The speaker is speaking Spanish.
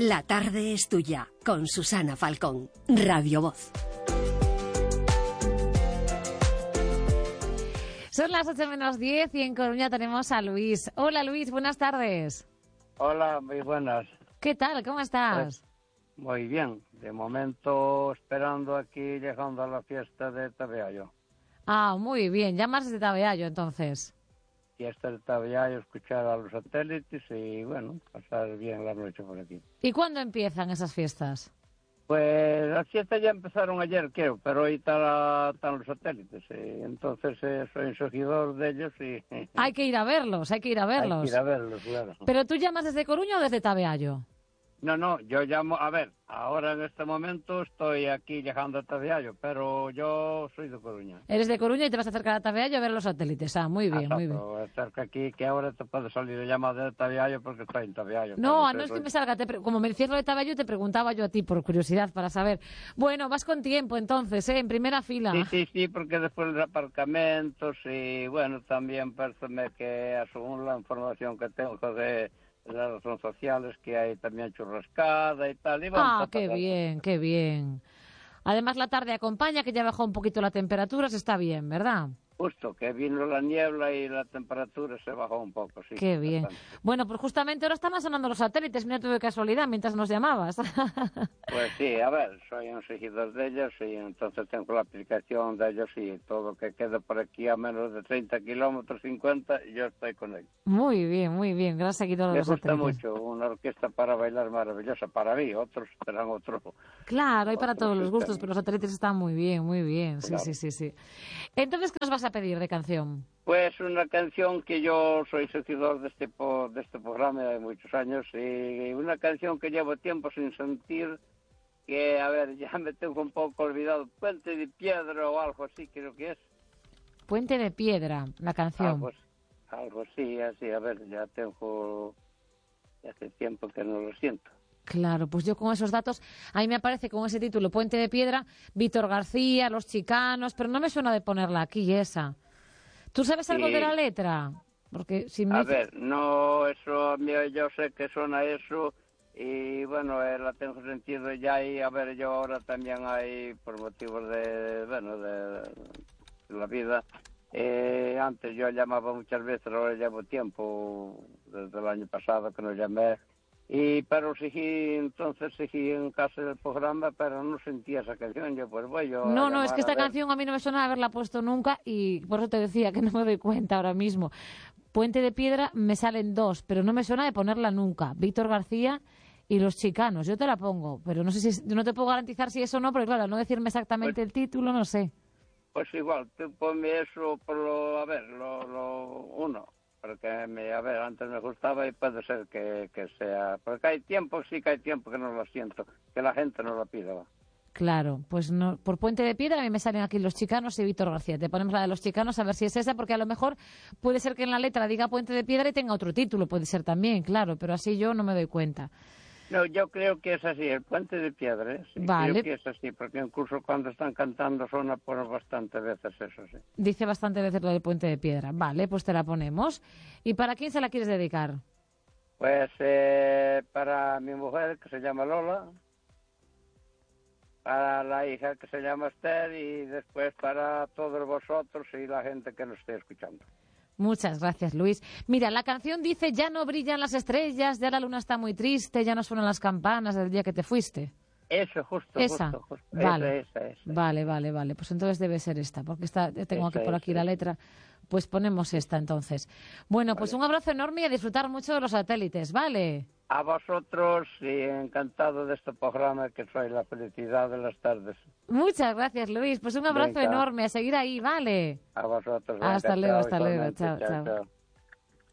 La tarde es tuya, con Susana Falcón, Radio Voz. Son las 8:10 y en Coruña tenemos a Luis. Hola Luis, buenas tardes. Hola, muy buenas. ¿Qué tal? ¿Cómo estás? Muy bien. De momento esperando aquí, llegando a la fiesta de Tabeallo. Ah, muy bien. Ya más de Tabeallo, entonces. Fiesta de Tabeallo, escuchar a los satélites y, bueno, pasar bien la noche por aquí. ¿Y cuándo empiezan esas fiestas? Pues las fiestas ya empezaron ayer, creo, pero hoy están los satélites. Entonces soy un seguidor de ellos y... Hay que ir a verlos, hay que ir a verlos. Hay que ir a verlos, claro. ¿Pero tú llamas desde Coruña o desde Tabeallo? No, yo llamo, a ver, ahora en este momento estoy aquí llegando a Tabeallo, pero yo soy de Coruña. Eres de Coruña y te vas a acercar a Tabeallo a ver los satélites. Ah, muy bien, muy bien. Cerca aquí, que ahora te puede salir llamada de Tabeallo porque estoy en Tabeallo. No es que me salga, como me decías lo de Tabeallo, te preguntaba yo a ti por curiosidad, para saber. Bueno, vas con tiempo entonces, en primera fila. Sí, porque después los aparcamientos y, bueno, también parece que según la información que tengo de las redes sociales, que hay también churrascada y tal. Y qué bien, qué bien. Además la tarde acompaña, que ya bajó un poquito la temperatura, se está bien, ¿verdad? Justo, que vino la niebla y la temperatura se bajó un poco, sí. Qué bien. Bastante. Bueno, pues justamente ahora estaban sonando los satélites, mira tú de casualidad, mientras nos llamabas. Pues sí, a ver, soy un seguidor de ellos y entonces tengo la aplicación de ellos y todo lo que queda por aquí a menos de 30 kilómetros, 50, yo estoy con ellos. Muy bien, gran seguidor de los satélites. Me gusta mucho, una orquesta para bailar maravillosa para mí, otros serán otro. Claro, hay para todos los gustos, pero los satélites están muy bien, claro. Sí. Entonces, ¿qué nos vas a pedir de canción? Pues una canción que yo soy seguidor de este programa de muchos años y una canción que llevo tiempo sin sentir, que, a ver, ya me tengo un poco olvidado, Puente de Piedra o algo así creo que es. Puente de Piedra, la canción. Algo así, a ver, ya tengo, hace tiempo que no lo siento. Claro, pues yo con esos datos, ahí me aparece con ese título, Puente de Piedra, Víctor García, Los Chicanos, pero no me suena de ponerla aquí esa. ¿Tú sabes algo de la letra? Porque si me... A ver, no, eso, yo sé que suena eso y bueno, la tengo sentido ya y a ver, yo ahora también hay, por motivos de la vida, antes yo llamaba muchas veces, ahora llevo tiempo, desde el año pasado que no llamé, pero seguí en casa del programa, pero no sentía esa canción, yo pues voy yo. No, es que esta canción a mí no me suena haberla puesto nunca y por eso te decía que no me doy cuenta ahora mismo. Puente de Piedra me salen dos, pero no me suena de ponerla nunca. Víctor García y Los Chicanos, yo te la pongo, pero no sé si, no te puedo garantizar si eso o no, porque claro, al no decirme exactamente el título, no sé. Pues igual, tú ponme eso por lo uno. Porque antes me gustaba y puede ser que sea... Porque hay tiempo que no lo siento, que la gente no lo pida. Claro, pues no, por Puente de Piedra a mí me salen aquí Los Chicanos y Víctor García. Te ponemos la de Los Chicanos a ver si es esa, porque a lo mejor puede ser que en la letra diga Puente de Piedra y tenga otro título, puede ser también, claro, pero así yo no me doy cuenta. No, yo creo que es así, el Puente de Piedra, sí, vale. Creo que es así, porque incluso cuando están cantando suena por bastantes veces eso, sí. Dice bastantes veces lo del Puente de Piedra. Vale, pues te la ponemos. ¿Y para quién se la quieres dedicar? Pues para mi mujer, que se llama Lola, para la hija, que se llama Esther, y después para todos vosotros y la gente que nos esté escuchando. Muchas gracias, Luis. Mira, la canción dice: ya no brillan las estrellas, ya la luna está muy triste, ya no suenan las campanas del día que te fuiste. Eso, justo. Vale. Esa. Vale. Pues entonces debe ser esta, porque tengo aquí por aquí la letra. Pues ponemos esta entonces. Bueno, pues un abrazo enorme y a disfrutar mucho de los satélites, ¿vale? A vosotros y encantado de este programa que soy la felicidad de las tardes. Muchas gracias, Luis. Pues un abrazo enorme, a seguir ahí, ¿vale? A vosotros. Hasta luego, chao.